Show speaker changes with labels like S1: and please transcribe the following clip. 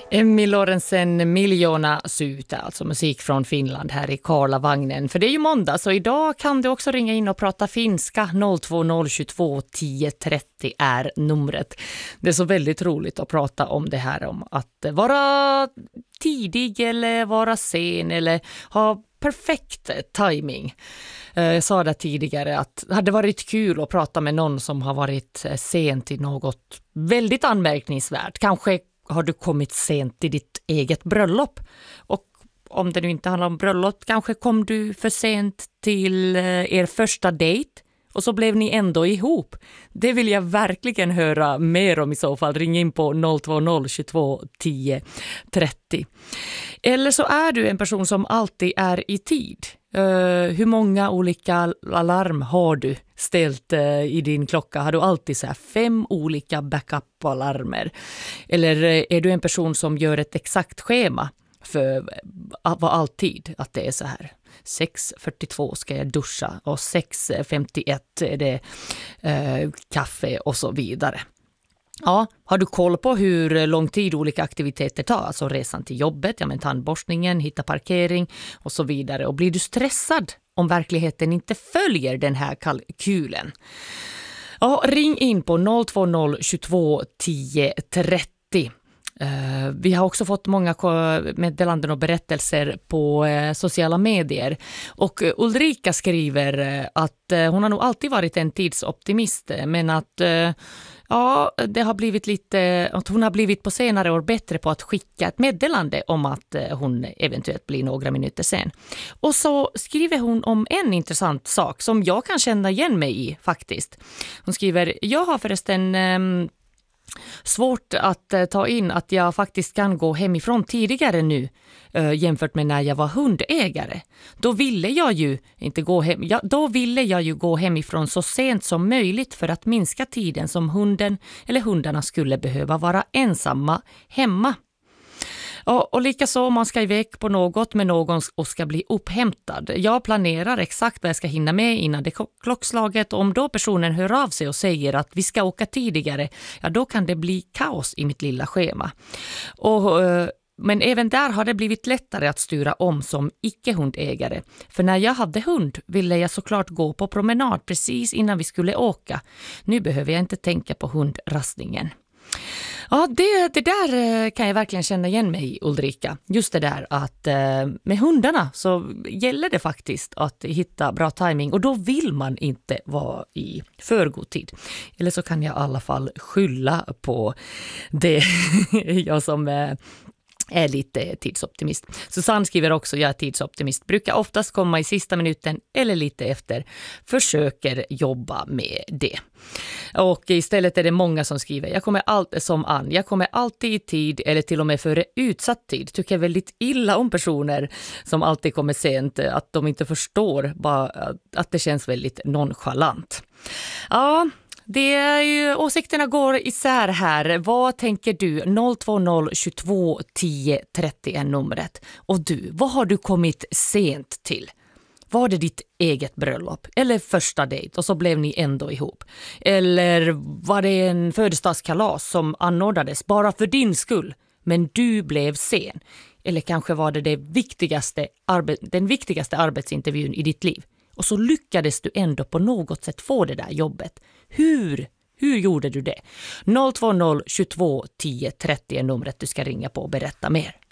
S1: Emmy Lorentzen, Miljoona syytä, alltså musik från Finland här i Karlavagnen. För det är ju måndag, så idag kan du också ringa in och prata finska. 02022 10 30 är numret. Det är så väldigt roligt att prata om det här, om att vara tidig eller vara sen eller ha perfekt timing. Jag sa det tidigare att det hade varit kul att prata med någon som har varit sen till något väldigt anmärkningsvärt. Kanske har du kommit sent till ditt eget bröllop, och om det nu inte handlar om bröllop, kanske kom du för sent till er första dejt och så blev ni ändå ihop. Det vill jag verkligen höra mer om i så fall. Ring in på 020 22 10 30. Eller så är du en person som alltid är i tid. Hur många olika alarm har du ställt i din klocka? Har du alltid så här 5 olika backup-alarmer? Eller är du en person som gör ett exakt schema för alltid, att det är så här 6:42 ska jag duscha och 6:51 är det kaffe och så vidare. Ja, har du koll på hur lång tid olika aktiviteter tar? Alltså resan till jobbet, tandborstningen, hitta parkering och så vidare. Och blir du stressad om verkligheten inte följer den här kalkylen? Ja, ring in på 020 22 10 30. Vi har också fått många meddelanden och berättelser på sociala medier. Och Ulrika skriver att hon har nog alltid varit en tidsoptimist, men att det har blivit att hon har blivit på senare år bättre på att skicka ett meddelande om att hon eventuellt blir några minuter sen. Och så skriver hon om en intressant sak som jag kan känna igen mig i faktiskt. Hon skriver: jag har förresten svårt att ta in att jag faktiskt kan gå hemifrån tidigare nu jämfört med när jag var hundägare. Då ville jag ju gå hemifrån så sent som möjligt för att minska tiden som hunden eller hundarna skulle behöva vara ensamma hemma. Och likaså om man ska iväg på något med någon och ska bli upphämtad. Jag planerar exakt vad jag ska hinna med innan det klockslaget, och om då personen hör av sig och säger att vi ska åka tidigare, då kan det bli kaos i mitt lilla schema. Men även där har det blivit lättare att styra om som icke-hundägare. För när jag hade hund ville jag såklart gå på promenad precis innan vi skulle åka. Nu behöver jag inte tänka på hundrastningen. Ja, det där kan jag verkligen känna igen mig i, Ulrika. Just det där att med hundarna så gäller det faktiskt att hitta bra timing, och då vill man inte vara i för god tid. Eller så kan jag i alla fall skylla på det, jag som är lite tidsoptimist. Susanne skriver också: jag är tidsoptimist. Brukar oftast komma i sista minuten eller lite efter. Försöker jobba med det. Och istället är det många som skriver: jag kommer alltid i tid eller till och med före utsatt tid. Tycker väldigt illa om personer som alltid kommer sent. Att de inte förstår, bara att det känns väldigt nonchalant. Ja, det är ju, åsikterna går isär här. Vad tänker du? 020 22 10 30 är numret. Och du, vad har du kommit sent till? Var det ditt eget bröllop eller första dejt och så blev ni ändå ihop? Eller var det en födelsedagskalas som anordnades bara för din skull, men du blev sen? Eller kanske var det den viktigaste arbetsintervjun i ditt liv? Och så lyckades du ändå på något sätt få det där jobbet. Hur gjorde du det? 020 22 10 30 är numret du ska ringa på och berätta mer.